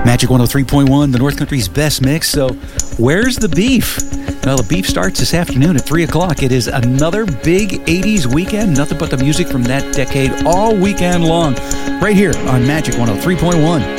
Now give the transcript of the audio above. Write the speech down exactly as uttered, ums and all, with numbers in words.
Magic one oh three point one, the North Country's best mix. So where's the beef? Well, the beef starts this afternoon at three o'clock. It is another big eighties weekend. Nothing but the music from that decade all weekend long. Right here on Magic one oh three point one.